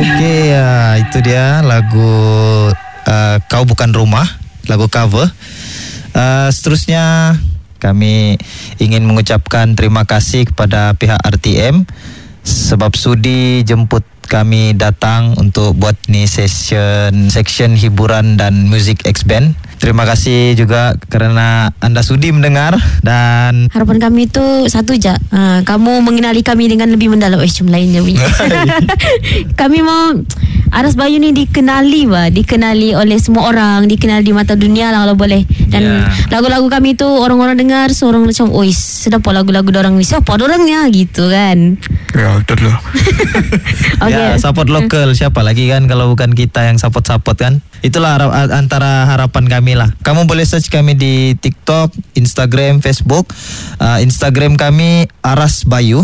Okey, itu dia lagu Kau Bukan Rumah, lagu cover. Seterusnya kami ingin mengucapkan terima kasih kepada pihak RTM sebab sudi jemput kami datang untuk buat ni section hiburan dan music X Band. Terima kasih juga kerana anda sudi mendengar, dan harapan kami itu satu je, kamu mengenali kami dengan lebih mendalam. Macam lainnya kami mau Aras Bayu ni dikenali oleh semua orang, dikenali di mata dunia lah kalau boleh. Dan lagu-lagu kami tu orang-orang dengar, seorang macam, oi sedap lagu-lagu dorang ni, siapa dorangnya gitu kan. Ya betul lah. Okay. Ya, support lokal, siapa lagi kan kalau bukan kita yang support kan. Itulah antara harapan kami lah. Kamu boleh search kami di TikTok, Instagram, Facebook. Instagram kami Aras Bayu,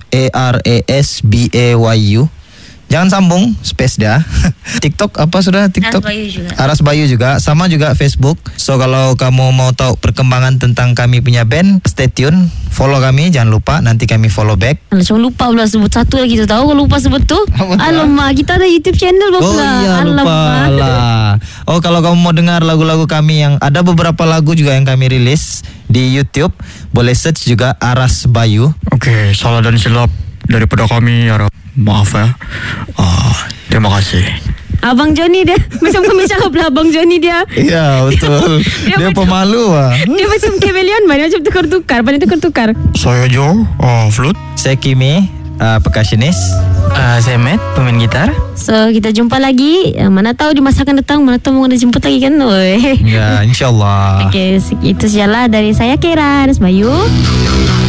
ARASBAYU. Jangan sambung, space dia. TikTok apa sudah? TikTok Aras Bayu juga. Sama juga Facebook. So kalau kamu mau tahu perkembangan tentang kami punya band, stay tune, follow kami, jangan lupa, nanti kami follow back. Cuma lupa pula sebut satu lagi tu, tahu kalau lupa sebut tu. Alamak, kita ada YouTube channel pula. Oh iya, lupa lah. Oh, kalau kamu mau dengar lagu-lagu kami, yang ada beberapa lagu juga yang kami rilis di YouTube, boleh search juga Aras Bayu. Okey, salah dan silap daripada kami, maaf ya. Terima kasih. Abang Johnny dia macam kami cakap lah, Abang Johnny dia. Ya betul. dia pemalu lah. Dia macam chameleon, macam tukar-tukar, pandai tukar-tukar. Saya Joe, flute. Saya Kimi, percussionist. Saya Matt, pemain gitar. So kita jumpa lagi. Mana tahu di masa akan datang, mana tahu mau jemput lagi kan. Ya, insyaAllah. Okey, itu sajalah dari saya, Kera Aras Bayu.